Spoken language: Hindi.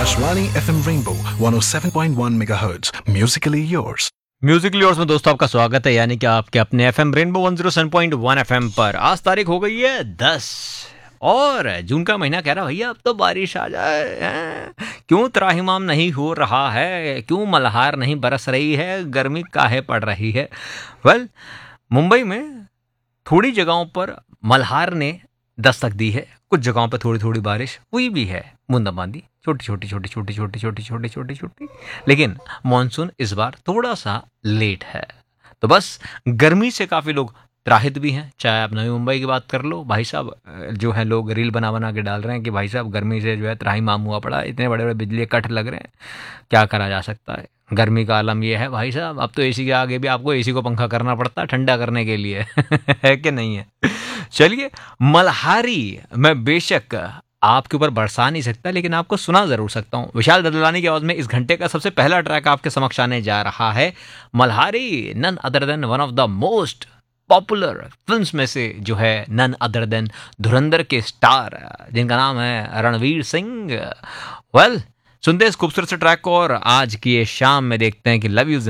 Akashvani FM Rainbow 107.1 MHz. Musically yours. Musically और में दोस्तों आपका स्वागत है, यानी कि आपके अपने एफएम रेनबो 107.1 एफएम पर। आज तारीख हो गई है 10 और जून का महीना कह रहा भैया अब तो बारिश आ जाए हैं? क्यों त्राहिमाम नहीं हो रहा है, क्यों मल्हार नहीं बरस रही है, गर्मी काहे पड़ रही है। वेल, मुंबई में थोड़ी जगहों पर मल्हार ने दस्तक दी है, कुछ जगहों पर थोड़ी थोड़ी बारिश हुई भी है, बूंदाबांदी छोटी छोटी छोटी छोटी छोटी छोटी छोटी छोटी छोटी, लेकिन मॉनसून इस बार थोड़ा सा लेट है। तो बस गर्मी से काफ़ी लोग त्राहित भी हैं। चाहे आप नवी मुंबई की बात कर लो, भाई साहब जो है लोग रील बना बना के डाल रहे हैं कि भाई साहब गर्मी से जो है त्राहिमाम हुआ पड़ा, इतने बड़े बड़े बिजली कट लग रहे हैं, क्या करा जा सकता है। गर्मी का आलम ये है भाई साहब, अब तो एसी के आगे भी आपको एसी को पंखा करना पड़ता है ठंडा करने के लिए है कि नहीं है। चलिए, मल्हारी मैं बेशक आपके ऊपर बरसा नहीं सकता, लेकिन आपको सुना जरूर सकता हूँ। विशाल ददलानी की आवाज में इस घंटे का सबसे पहला ट्रैक आपके समक्ष आने जा रहा है। Malhari none other than one of the most popular films में से जो है, नन अदर देन धुरंधर के स्टार जिनका नाम है रणवीर सिंह। वेल, सुनते हैं इस खूबसूरत से ट्रैक को और आज की ये शाम में देखते हैं कि लव यू